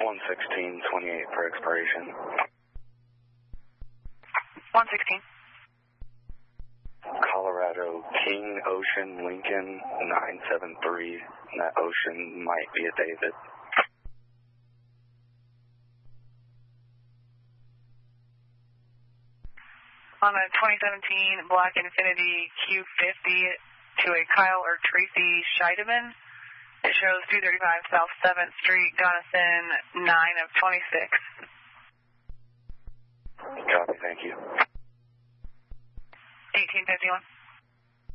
116.28 for expiration. 116. Colorado King Ocean Lincoln 973. And that Ocean might be a David. On a 2017 Black Infinity Q50 to a Kyle or Tracy Scheidemann. It shows 235 South 7th Street, Gunnison, 9 of 26. Copy, thank you. 1851.